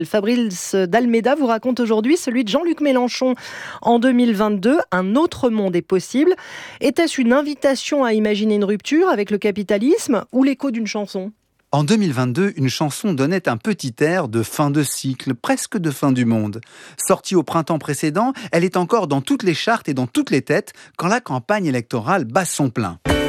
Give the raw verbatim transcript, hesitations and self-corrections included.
Fabrice d'Almeida vous raconte aujourd'hui celui de Jean-Luc Mélenchon en deux mille vingt-deux. Un autre monde est possible. Était-ce une invitation à imaginer une rupture avec le capitalisme ou l'écho d'une chanson ? En deux mille vingt-deux, une chanson donnait un petit air de fin de cycle, presque de fin du monde. Sortie au printemps précédent, elle est encore dans toutes les chartes et dans toutes les têtes quand la campagne électorale bat son plein.